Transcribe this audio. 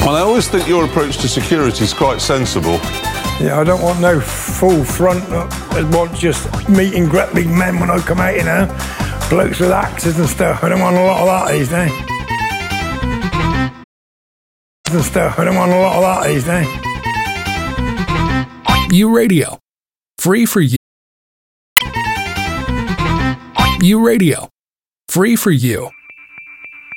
And I always think your approach to security is quite sensible. Yeah, I don't want no full front. I want just meet and greet big men when I come out, you know. Blokes with axes and stuff. I don't want a lot of that these days. I don't want a lot of that these days. U Radio. Free for you. U Radio. Free for you.